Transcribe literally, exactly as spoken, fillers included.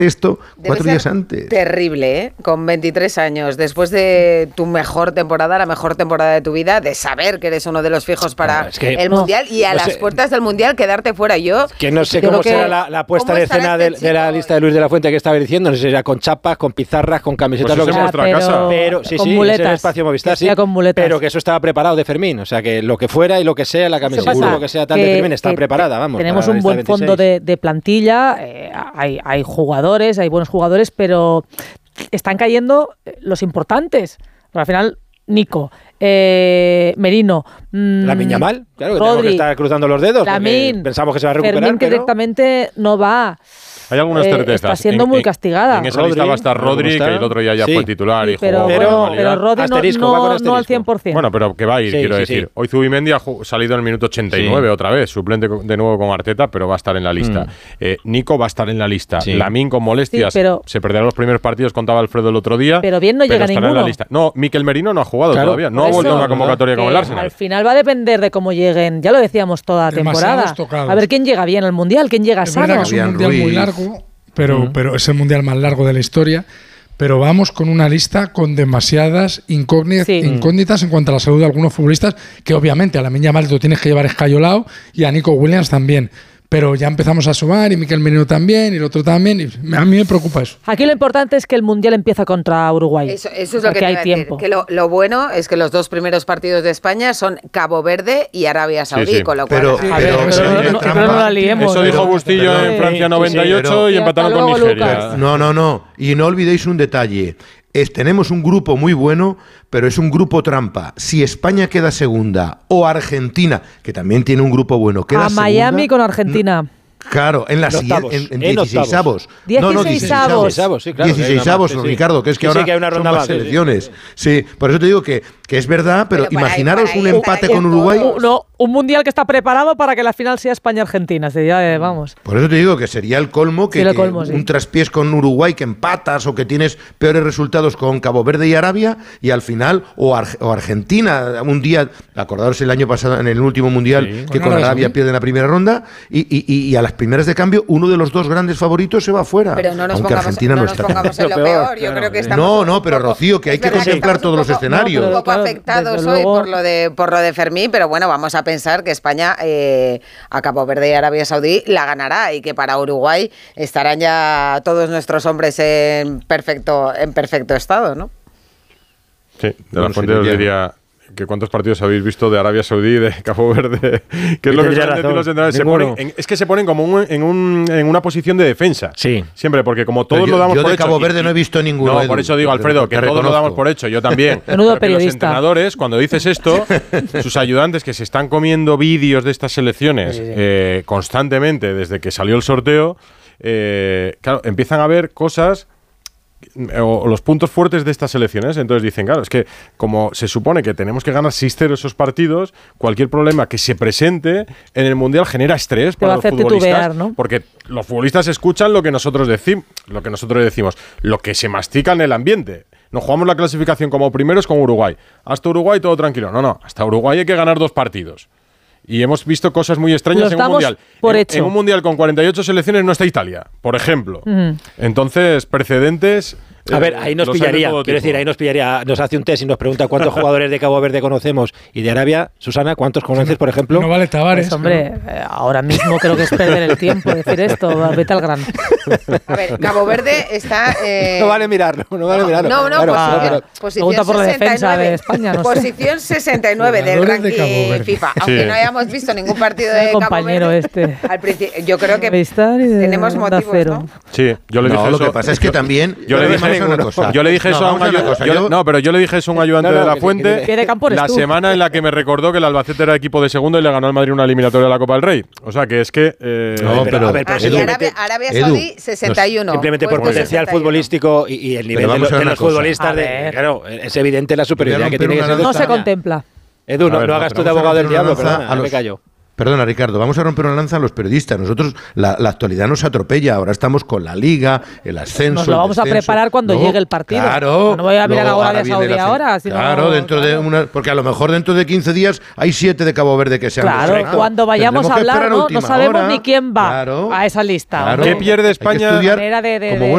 esto Debe cuatro ser días antes. Terrible, ¿eh? Con veintitrés años, después de tu mejor temporada, la mejor temporada de tu vida, de saber que eres uno de los fijos para no, es que, el no, Mundial y a no las sé, puertas del Mundial quedarte fuera. Yo que no sé yo cómo que, será la, la puesta en escena este de, de la lista de Luis de la Fuente que estaba diciendo, no sé si será con chapas, con pizarras, con camisetas, pues lo que sea. nuestra casa. Pero sí, con sí, muletas, ese era el espacio Movistar, sí, con muletas. pero que eso estaba preparado de Fermín, o sea que lo que fuera y lo que sea, la camiseta, lo que sea tal que, de Fermín está preparada, vamos. Tenemos un buen fondo de, de plantilla, eh, hay, hay jugadores, hay buenos jugadores, pero están cayendo los importantes. Al final, Nico, eh, Merino, mmm, Lamine Yamal, claro, que Rodri, tenemos que estar cruzando los dedos. Lamine, pensamos que se va a recuperar. Fermín, que pero... directamente no va. Hay algunas eh, certezas. Está siendo en, muy en, castigada. En esa Rodri, lista va a estar Rodri, que el otro día ya sí. fue titular sí, y pero, jugó pero, con pero Rodri asterisco, no, va con no, no al cien por ciento. Bueno, pero que va a ir, sí, quiero sí, decir. Sí. Hoy Zubimendi ha salido en el minuto ochenta y nueve sí. otra vez, suplente de nuevo con Arteta, pero va a estar en la lista. Mm. Eh, Nico va a estar en la lista. Sí. Lamine con molestias. Sí, pero, se perderá los primeros partidos, contaba Alfredo el otro día. Pero bien no pero llega estará ninguno. En la lista. No, Mikel Merino no ha jugado claro, todavía. No ha vuelto a una convocatoria con el Arsenal. Al final va a depender de cómo lleguen. Ya lo decíamos toda la temporada. A ver quién llega bien al Mundial, quién llega es sano. Es un Mundial Ruiz. muy largo. Pero, uh-huh. pero es el mundial más largo de la historia. Pero vamos con una lista con demasiadas incógnitas, sí. incógnitas en cuanto a la salud de algunos futbolistas, que obviamente a Lamine Yamal lo tienes que llevar escayolado y a Nico Williams también. Pero ya empezamos a sumar y Mikel Merino también y el otro también. Y a mí me preocupa eso. Aquí lo importante es que el Mundial empieza contra Uruguay. Eso, eso es lo que te hay iba a tiempo. decir. Que lo, lo bueno es que los dos primeros partidos de España son Cabo Verde y Arabia Saudí, sí, sí. con lo cual... Pero, sí, a ver, ver, pero, pero, no, pero no la liemos. Eso dijo Bustillo pero, en Francia noventa y ocho sí, sí, pero, y empataron con Nigeria. Lucas. No, no, no. Y no olvidéis un detalle. Es, tenemos un grupo muy bueno, pero es un grupo trampa. Si España queda segunda o Argentina, que también tiene un grupo bueno, queda a segunda... A Miami con Argentina... No, claro, en la siguiente, en, en dieciseisavos. No, no, dieciseisavos. Sí, claro, dieciseisavos, no, Ricardo, que es que sí, ahora sí que hay una ronda son más selecciones. Sí. sí, por eso te digo que, que es verdad, pero, pero imaginaros ahí, un empate con Uruguay. No, un mundial que está preparado para que la final sea España-Argentina. Sería, eh, vamos. Por eso te digo que sería el colmo que, sí, el colmo, que sí. un traspiés con Uruguay que empatas o que tienes peores resultados con Cabo Verde y Arabia y al final, o, Ar o Argentina, un día, acordaros el año pasado en el último mundial sí, que con Arabia sí. pierde en la primera ronda y, y, y, y a las primeras de cambio uno de los dos grandes favoritos se va fuera. Pero no nos aunque pongamos, Argentina no no nos está. pongamos en lo peor. peor. Yo claro, creo que sí. estamos No, no, pero poco, Rocío, que hay que contemplar todos los escenarios. Un poco claro, afectados hoy luego... por lo de por lo de Fermín, pero bueno, vamos a pensar que España eh, a Cabo Verde y Arabia Saudí la ganará y que para Uruguay estarán ya todos nuestros hombres en perfecto en perfecto estado, ¿no? Sí, de la no Fuente os diría que cuántos partidos habéis visto de Arabia Saudí, de Cabo Verde, que es lo que suelen decir los entrenadores. Se ponen, en, es que se ponen como un, en, un, en una posición de defensa. Sí. Siempre, porque como todos yo, lo damos yo por de hecho. Cabo Verde y, no he visto ninguno. No, Edu, por eso digo, Alfredo, que todos reconozco. lo damos por hecho, yo también. Menudo periodista. Los entrenadores, cuando dices esto, sus ayudantes que se están comiendo vídeos de estas selecciones sí, sí. Eh, constantemente desde que salió el sorteo, eh, claro, empiezan a ver cosas... o los puntos fuertes de estas selecciones. Entonces dicen, claro, es que como se supone que tenemos que ganar seis cero esos partidos, cualquier problema que se presente en el Mundial genera estrés para los futbolistas, titubear, ¿no? Porque los futbolistas escuchan lo que nosotros decimos, lo que nosotros decimos, lo que se mastica en el ambiente. No jugamos la clasificación como primeros con Uruguay. Hasta Uruguay todo tranquilo. No, no, hasta Uruguay hay que ganar dos partidos. Y hemos visto cosas muy extrañas en un mundial. Por en, hecho. en un mundial con cuarenta y ocho selecciones no está Italia, por ejemplo. Uh-huh. Entonces, precedentes. A ver, ahí nos pillaría. Quiero tipo. decir, ahí nos pillaría. Nos hace un test y nos pregunta cuántos jugadores de Cabo Verde conocemos y de Arabia. Susana, ¿cuántos conoces, por ejemplo? No vale Tavares. Pues, hombre, eh, ahora mismo creo que es perder el tiempo decir esto. Vete al grano. A ver, Cabo Verde está. Eh... No vale mirarlo, no vale mirarlo. No, no, claro, posición, pero, posición por la defensa de España. No posición sé. sesenta y nueve del ranking FIFA. Aunque sí. no hayamos visto ningún partido de compañero Cabo Verde. Este. Al principio, yo creo que tenemos motivos, ¿no? Sí, yo le dije no, eso. Lo que pasa es que también. Yo le dije una cosa. Yo le dije eso a un ayudante. No, pero yo le dije eso a un ayudante no, no, de la Fuente que, que, que la tú. semana en la que me recordó que el Albacete era equipo de segundo y le ganó al Madrid una eliminatoria de la Copa del Rey. O sea que es que. Eh, no, pero, a ver, pero ah, y Arabia, Arabia Saudí sesenta y uno. Simplemente por potencial sesenta y uno. Futbolístico y, y el nivel de, lo, de los futbolistas. De, claro, es evidente la superioridad que tiene que ser. No se contempla. Edu, no, ver, no hagas tú de abogado del diablo, perdona, me callo. Perdona, Ricardo, vamos a romper una lanza a los periodistas. Nosotros, la, la actualidad nos atropella. Ahora estamos con la Liga, el ascenso. Nos lo vamos a preparar cuando no, llegue el partido. Claro. No voy a mirar ahora de Saudí ahora. Sino claro, dentro claro. de una. Porque a lo mejor dentro de quince días hay siete de Cabo Verde que se han Claro, desfregado. cuando vayamos a hablar, no, no sabemos hora. ni quién va claro, a esa lista. Claro. ¿Qué pierde España? De, de, de,